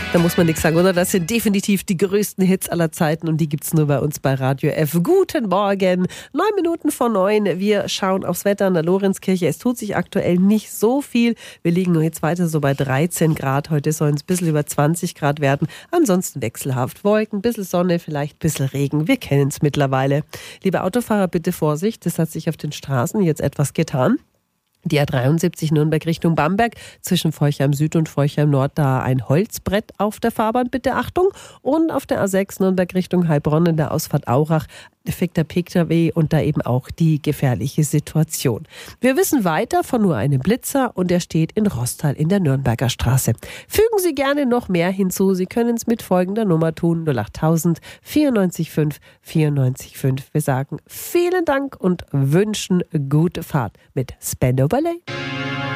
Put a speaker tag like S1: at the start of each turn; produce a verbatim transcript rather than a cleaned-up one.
S1: Da muss man nichts sagen, oder? Das sind definitiv die größten Hits aller Zeiten und die gibt's nur bei uns bei Radio F. Guten Morgen, neun Minuten vor neun. Wir schauen aufs Wetter in der Lorenzkirche. Es tut sich aktuell nicht so viel. Wir liegen jetzt weiter so bei dreizehn Grad. Heute sollen es ein bisschen über zwanzig Grad werden. Ansonsten wechselhaft. Wolken, ein bisschen Sonne, vielleicht ein bisschen Regen. Wir kennen es mittlerweile. Liebe Autofahrer, bitte Vorsicht. Das hat sich auf den Straßen jetzt etwas getan. Die A dreiundsiebzig Nürnberg Richtung Bamberg, zwischen Forchheim Süd und Forchheim Nord, da ein Holzbrett auf der Fahrbahn, bitte Achtung. Und auf der A sechs Nürnberg Richtung Heilbronn in der Ausfahrt Aurach, defekter P K W und da eben auch die gefährliche Situation. Wir wissen weiter von nur einem Blitzer und der steht in Rostal in der Nürnberger Straße. Fügen Sie gerne noch mehr hinzu. Sie können es mit folgender Nummer tun: null acht tausend vierundneunzig fünf vierundneunzig fünf. Wir sagen vielen Dank und wünschen gute Fahrt mit Spandau Ballet.